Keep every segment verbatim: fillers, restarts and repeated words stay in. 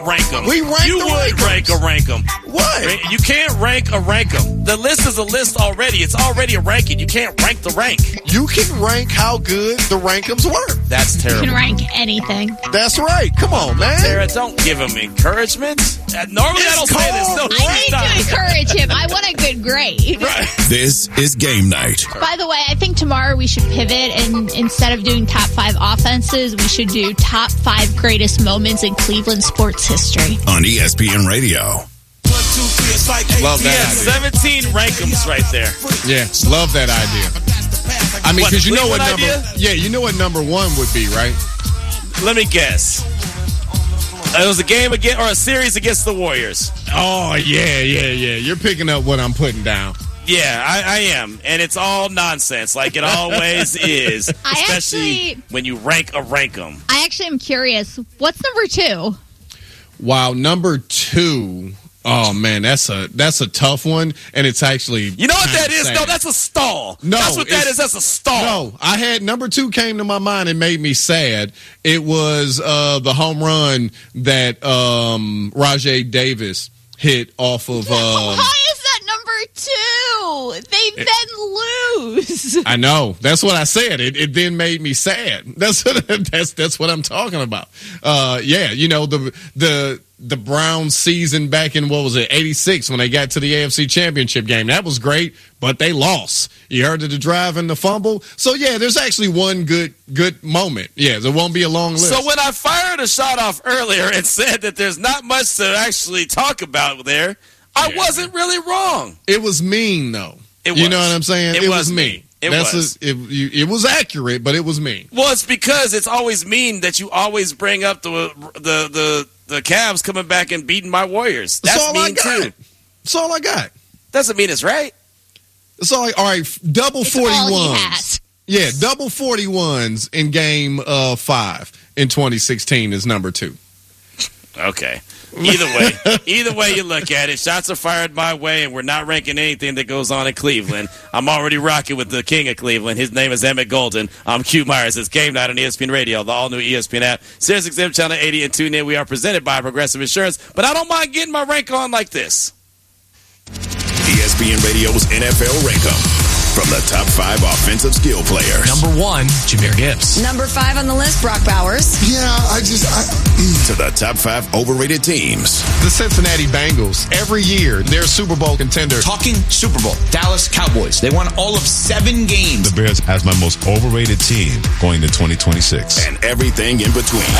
rank them. We rank You the would rankums. rank a rank them. What? You can't rank a rank them. The list is a list already. It's already a ranking. You can't rank the rank. You can rank how good the rankums were. That's You terrible. can rank anything. That's right. Come on, man. Sarah, don't give him encouragement. Uh, normally I don't It's say this. No, called I please need stop. to encourage him. I want a good grade. Right. This is Game Night By the way, I think tomorrow we should pivot, and instead of doing top five offenses, we should do top five greatest moments in Cleveland sports history. on E S P N Radio. Love Yeah, that idea. seventeen rankums right there. Yeah, love that idea. I mean, What, because you know what Cleveland number? idea? Yeah, you know what number one would be, right? Let me guess. It was a game against, or a series against the Warriors. Oh yeah, yeah, yeah. You're picking up what I'm putting down. Yeah, I, I am. And it's all nonsense, like it always is. I Especially actually- when you rank a rankum. I actually am curious. What's number two? Wow, number two. Oh man, that's a that's a tough one, and it's actually You know what kinda that is? sad. No, that's a stall. No, that's what that it's- is. That's a stall. No, I had number two came to my mind and made me sad. It was uh, the home run that um, Rajay Davis hit off of. Um, Why is that number two? They then lose. I know. That's what I said. It, it then made me sad. That's what, that's that's what I'm talking about. Uh, yeah, you know the the the Browns season back in what was it eighty-six when they got to the A F C Championship game. That was great, but they lost. You heard of the drive and the fumble. So yeah, there's actually one good good moment. Yeah, there won't be a long list. So when I fired a shot off earlier and said that there's not much to actually talk about there, I Yeah. wasn't really wrong. It was mean though. It You was. know what I'm saying? It It, was was mean. mean. It That's was. A, it, you- it was accurate, but it was mean. Well, it's because it's always mean that you always bring up the the the, the Cavs coming back and beating my Warriors. That's, That's all I mean got. too. That's all I got. Doesn't mean it's right. That's all. I, all right, double It's all he forty-ones. has. Yeah, double forty-ones in game uh, five in twenty sixteen is number two. Okay. Either way, either way you look at it, shots are fired my way, and we're not ranking anything that goes on in Cleveland. I'm already rocking with the king of Cleveland. His name is Emmett Golden. I'm Q Myers. It's Game Night on E S P N Radio, the all-new E S P N app, Sirius X M Channel eighty, and tune in. We are presented by Progressive Insurance, but I don't mind getting my rank on like this. E S P N Radio's N F L Rankum. From the top five offensive skill players. Number one, Jahmyr Gibbs. Number five on the list, Brock Bowers. Yeah, I just, I, To the top five overrated teams. The Cincinnati Bengals, every year, they're a Super Bowl contender. Talking Super Bowl, Dallas Cowboys. They won all of seven games. The Bears as my most overrated team going to twenty twenty-six. And everything in between.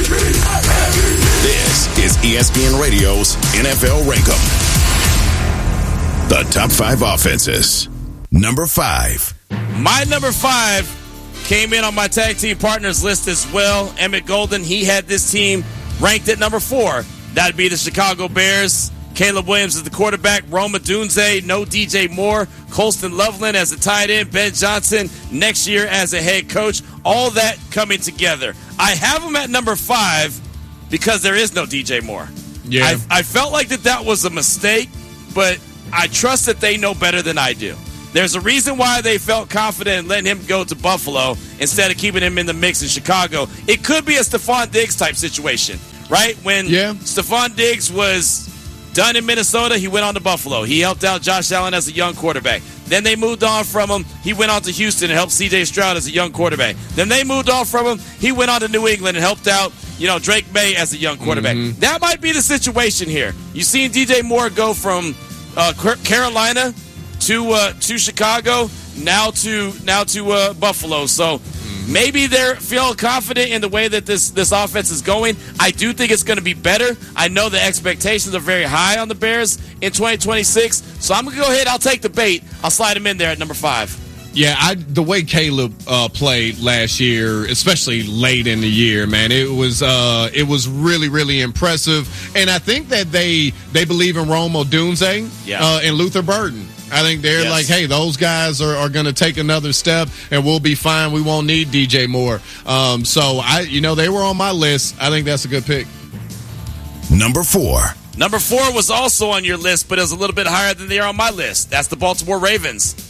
This is E S P N Radio's N F L Rankum. The top five offenses. Number five. My number five came in on my tag team partners list as well. Emmett Golden, he had this team ranked at number four. That'd be the Chicago Bears. Caleb Williams is the quarterback. Roma Dunze, no D J Moore. Colston Loveland as a tight end. Ben Johnson next year as a head coach. All that coming together. I have them at number five because there is no D J Moore. Yeah. I, I felt like that that was a mistake, but I trust that they know better than I do. There's a reason why they felt confident in letting him go to Buffalo instead of keeping him in the mix in Chicago. It could be a Stephon Diggs type situation, right? When Yeah. Stephon Diggs was done in Minnesota, he went on to Buffalo. He helped out Josh Allen as a young quarterback. Then they moved on from him. He went on to Houston and helped C J Stroud as a young quarterback. Then they moved on from him. He went on to New England and helped out, you know, Drake May as a young quarterback. Mm-hmm. That might be the situation here. You've seen D J Moore go from uh, Carolina to uh, to Chicago, now to now to uh, Buffalo. So maybe they're feeling confident in the way that this this offense is going. I do think it's going to be better. I know the expectations are very high on the Bears in twenty twenty-six. So I'm going to go ahead. I'll take the bait. I'll slide him in there at number five. Yeah, I, the way Caleb uh, played last year, especially late in the year, man, it was uh, it was really, really impressive. And I think that they they believe in Roma Dunze Yeah. uh, and Luther Burden. I think they're Yes. like, hey, those guys are, are going to take another step, and we'll be fine. We won't need D J Moore. Um, so I, you know, they were on my list. I think that's a good pick. Number four. Number four was also on your list, but it was a little bit higher than they are on my list. That's the Baltimore Ravens.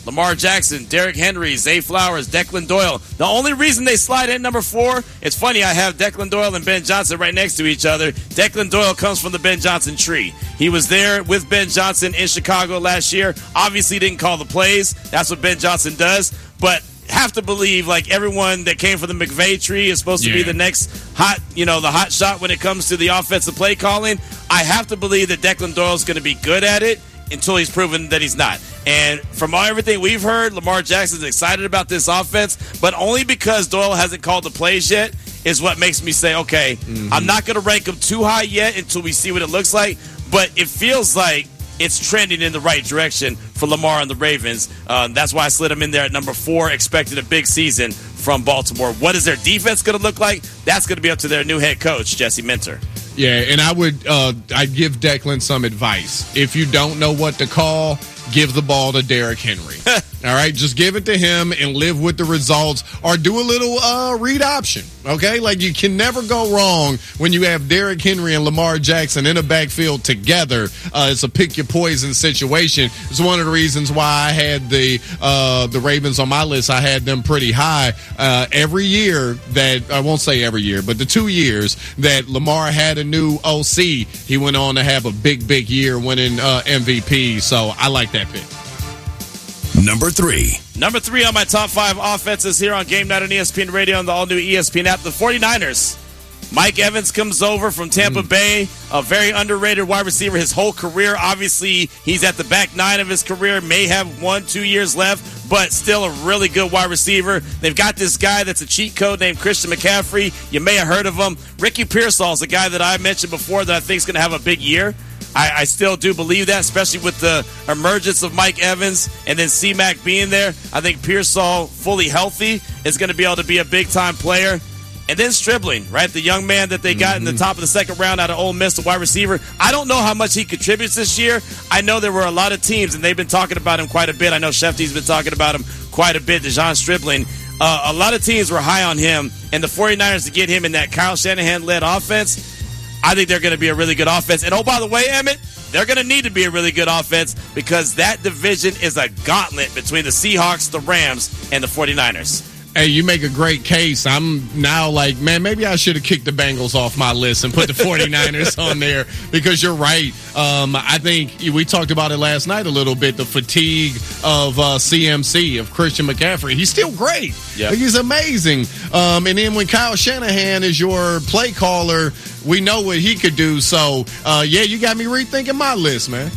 Lamar Jackson, Derrick Henry, Zay Flowers, Declan Doyle. The only reason they slide in number four, it's funny, I have Declan Doyle and Ben Johnson right next to each other. Declan Doyle comes from the Ben Johnson tree. He was there with Ben Johnson in Chicago last year. Obviously didn't call the plays. That's what Ben Johnson does. But have to believe, like, everyone that came from the McVay tree is supposed to yeah. be the next hot, you know, the hot shot when it comes to the offensive play calling. I have to believe that Declan Doyle is going to be good at it until he's proven that he's not. And from everything we've heard, Lamar Jackson's excited about this offense, but only because Doyle hasn't called the plays yet is what makes me say, okay, mm-hmm. I'm not going to rank him too high yet until we see what it looks like, but it feels like it's trending in the right direction for Lamar and the Ravens. Uh, that's why I slid him in there at number four, expected a big season from Baltimore. What is their defense going to look like? That's going to be up to their new head coach, Jesse Minter. Yeah, and I would uh, I'd give Declan some advice. If you don't know what to call, give the ball to Derrick Henry. All right, just give it to him and live with the results, or do a little uh, read option. Okay, like you can never go wrong when you have Derrick Henry and Lamar Jackson in a backfield together. Uh, it's a pick your poison situation. It's one of the reasons why I had the uh, the Ravens on my list. I had them pretty high. Uh, every year that I won't say every year, but the two years that Lamar had a new O C, he went on to have a big, big year, winning uh, M V P. So I like that pick. Number three. Number three on my top five offenses here on Game Night on E S P N Radio and the all-new E S P N app, the 49ers. Mike Evans comes over from Tampa mm. Bay, a very underrated wide receiver his whole career. Obviously, he's at the back nine of his career, may have one, two years left, but still a really good wide receiver. They've got this guy that's a cheat code named Christian McCaffrey. You may have heard of him. Ricky Pearsall is a guy that I mentioned before that I think is going to have a big year. I, I still do believe that, especially with the emergence of Mike Evans and then C-Mac being there. I think Pearsall, fully healthy, is going to be able to be a big-time player. And then Stribling, right? The young man that they got mm-hmm. in the top of the second round out of Ole Miss, the wide receiver. I don't know how much he contributes this year. I know there were a lot of teams, and they've been talking about him quite a bit. I know Shefty's been talking about him quite a bit, DeJon Stribling. Uh, a lot of teams were high on him, and the 49ers to get him in that Kyle Shanahan-led offense, I think they're going to be a really good offense. And, oh, by the way, Emmett, they're going to need to be a really good offense because that division is a gauntlet between the Seahawks, the Rams, and the 49ers. Hey, you make a great case. I'm now like, man, maybe I should have kicked the Bengals off my list and put the 49ers on there because you're right. Um, I think we talked about it last night a little bit, the fatigue of uh, C M C, of Christian McCaffrey. He's still great. Yep. He's amazing. Um, and then when Kyle Shanahan is your play caller, we know what he could do. So, uh, yeah, you got me rethinking my list, man.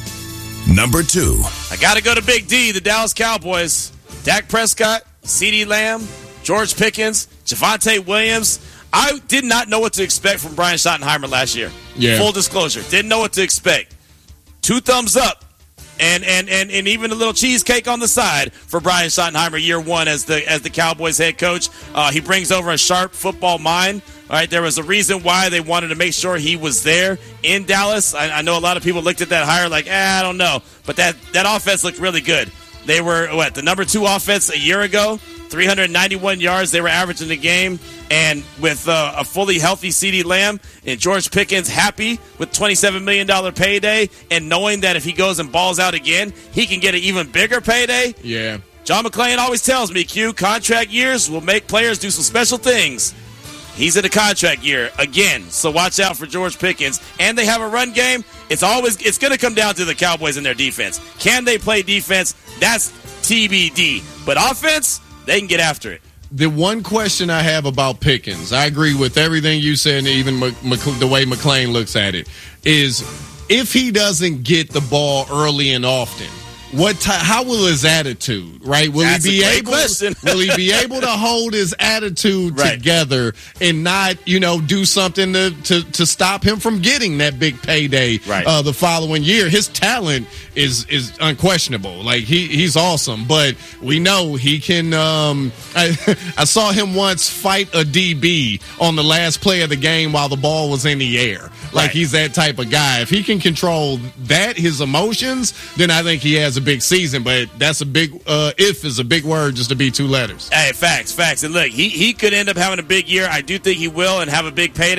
Number two. I got to go to Big D, the Dallas Cowboys. Dak Prescott, CeeDee Lamb, George Pickens, Javonte Williams. I did not know what to expect from Brian Schottenheimer last year. Yeah. Full disclosure. Didn't know what to expect. Two thumbs up. And, and and and even a little cheesecake on the side for Brian Schottenheimer year one as the as the Cowboys head coach. Uh, he brings over a sharp football mind. All right, there was a reason why they wanted to make sure he was there in Dallas. I, I know a lot of people looked at that hire like, eh, I don't know. But that, that offense looked really good. They were, what, the number two offense a year ago, three hundred ninety-one yards they were averaging the game. And with uh, a fully healthy CeeDee Lamb and George Pickens happy with twenty-seven million dollars payday and knowing that if he goes and balls out again, he can get an even bigger payday. Yeah. John McClain always tells me, Q, contract years will make players do some special things. He's in a contract year again, so watch out for George Pickens. And they have a run game. It's always it's going to come down to the Cowboys and their defense. Can they play defense? That's T B D. But offense, they can get after it. The one question I have about Pickens, I agree with everything you said, and even Mc, Mc, the way McClain looks at it, is if he doesn't get the ball early and often, what ty- how will his attitude, right? Will That's he be a great able question. will he be able to hold his attitude right. together and not, you know, do something to, to, to stop him from getting that big payday right. uh, the following year? His talent is is unquestionable. Like he he's awesome, but we know he can um, I, I saw him once fight a D B on the last play of the game while the ball was in the air. Like right. he's that type of guy. If he can control that, his emotions, then I think he has a big season. But that's a big uh, if is a big word just to be two letters. Hey, facts, facts. And look, he, he could end up having a big year. I do think he will and have a big payday.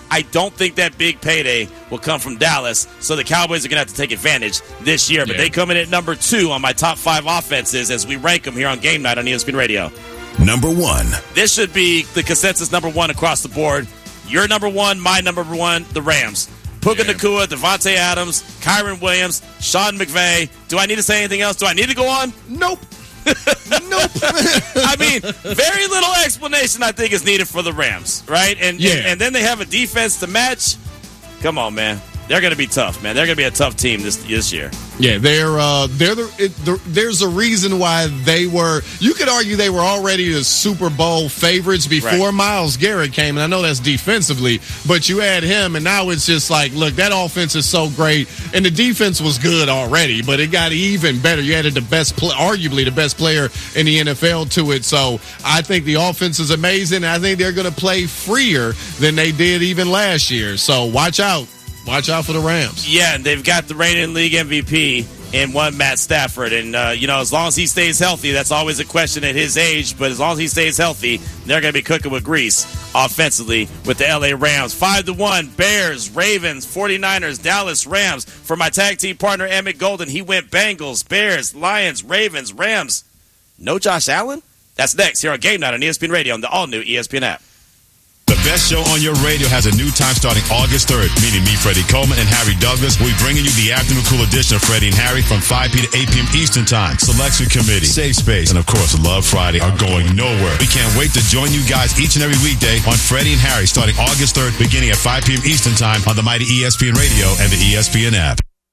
I don't think that big payday will come from Dallas, so the Cowboys are going to have to take advantage this year. But Yeah. they come in at number two on my top five offenses as we rank them here on Game Night on E S P N Radio. Number one. This should be the consensus number one across the board. Your number one, my number one, the Rams. Puka Yeah. Nacua, Devontae Adams, Kyron Williams, Sean McVay. Do I need to say anything else? Do I need to go on? Nope. Nope. I mean, very little explanation, I think, is needed for the Rams, right? And, Yeah. and and then they have a defense to match. Come on, man. They're going to be tough, man. They're going to be a tough team this this year. Yeah, they're uh, they're the, it, the there's a reason why they were. You could argue they were already the Super Bowl favorites before Right. Myles Garrett came, and I know that's defensively, but you add him, and now it's just like, look, that offense is so great, and the defense was good already, but it got even better. You added the best, play, arguably the best player in the N F L to it, so I think the offense is amazing. I think they're going to play freer than they did even last year. So watch out. Watch out for the Rams. Yeah, and they've got the reigning league M V P in one Matt Stafford. And, uh, you know, as long as he stays healthy, that's always a question at his age. But as long as he stays healthy, they're going to be cooking with grease offensively with the L A Rams. five to one, Bears, Ravens, 49ers, Dallas Rams. For my tag team partner, Emmett Golden, he went Bengals, Bears, Lions, Ravens, Rams. No Josh Allen? That's next here on Game Night on E S P N Radio on the all-new E S P N app. The best show on your radio has a new time starting August third, meaning me, Freddie Coleman, and Harry Douglas. We'll be bringing you the afternoon cool edition of Freddie and Harry from five p.m. to eight p.m. Eastern Time. Selection Committee, Safe Space, and of course, Love Friday are going nowhere. We can't wait to join you guys each and every weekday on Freddie and Harry starting August third, beginning at five p.m. Eastern Time on the mighty E S P N Radio and the E S P N app.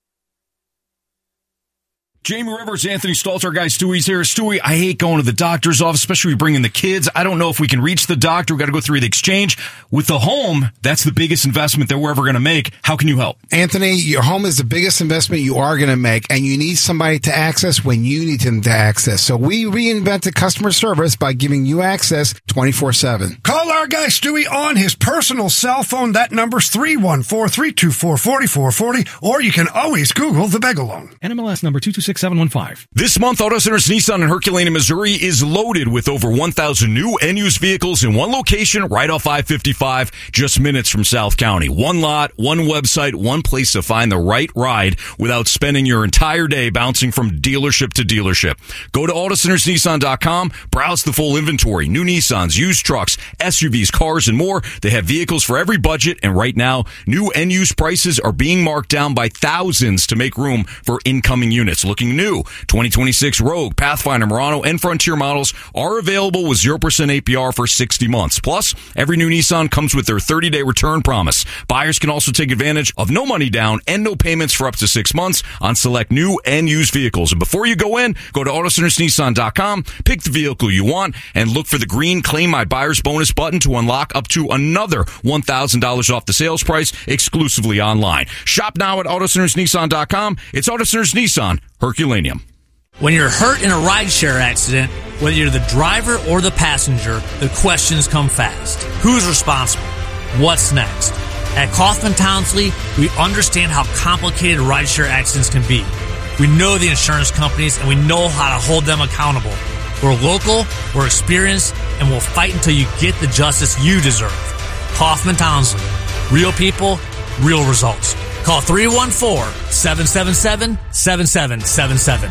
Jamie Rivers, Anthony Stalter, guy Stewie's here. Stewie, I hate going to the doctor's office, especially bringing the kids. I don't know if we can reach the doctor. We've got to go through the exchange. With the home, that's the biggest investment that we're ever going to make. How can you help? Anthony, your home is the biggest investment you are going to make, and you need somebody to access when you need them to access. So we reinvented customer service by giving you access twenty-four seven. Call our guy Stewie on his personal cell phone. That number's three one four, three two four, four four four zero, or you can always Google the Bagel Loan. N M L S number two two six seven one five. This month, Auto Centers Nissan in Herculaneum, Missouri is loaded with over one thousand new and used vehicles in one location right off I fifty-five, just minutes from South County. One lot, one website, one place to find the right ride without spending your entire day bouncing from dealership to dealership. Go to auto centers nissan dot com, browse the full inventory, new Nissans, used trucks, S U Vs, cars, and more. They have vehicles for every budget, and right now, new and used prices are being marked down by thousands to make room for incoming units. Looking new, twenty twenty-six Rogue, Pathfinder, Murano, and Frontier models are available with zero percent A P R for sixty months. Plus, every new Nissan comes with their thirty-day return promise. Buyers can also take advantage of no money down and no payments for up to six months on select new and used vehicles. And before you go in, go to auto centers nissan dot com, pick the vehicle you want, and look for the green Claim My Buyer's Bonus button to unlock up to another one thousand dollars off the sales price exclusively online. Shop now at auto centers nissan dot com. It's Auto Centers Nissan, Herculaneum. When you're hurt in a rideshare accident, whether you're the driver or the passenger, the questions come fast. Who's responsible? What's next? At Kaufman Townsley, we understand how complicated rideshare accidents can be. We know the insurance companies, and we know how to hold them accountable. We're local, we're experienced, and we'll fight until you get the justice you deserve. Kaufman Townsley. Real people, real results. Call three one four, seven seven seven, seven seven seven seven.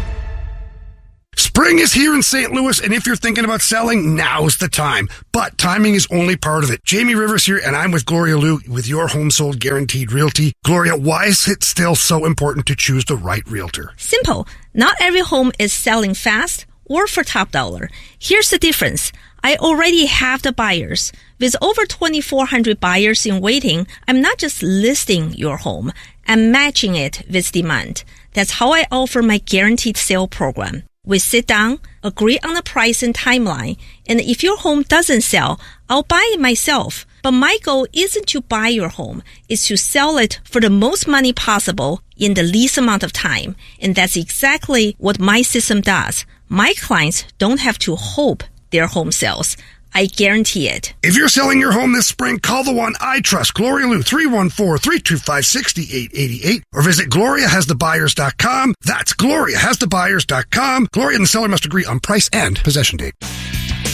Spring is here in Saint Louis, and if you're thinking about selling, now's the time. But timing is only part of it. Jamie Rivers here, and I'm with Gloria Liu with your Home Sold Guaranteed Realty. Gloria, why is it still so important to choose the right realtor? Simple. Not every home is selling fast or for top dollar. Here's the difference. I already have the buyers. With over twenty-four hundred buyers in waiting, I'm not just listing your home. I'm matching it with demand. That's how I offer my guaranteed sale program. We sit down, agree on the price and timeline, and if your home doesn't sell, I'll buy it myself. But my goal isn't to buy your home, it's to sell it for the most money possible in the least amount of time. And that's exactly what my system does. My clients don't have to hope their home sells. I guarantee it. If you're selling your home this spring, call the one I trust, Gloria Liu, three one four, three two five, six eight eight eight, or visit gloria has the buyers dot com. That's gloria has the buyers dot com. Gloria and the seller must agree on price and possession date.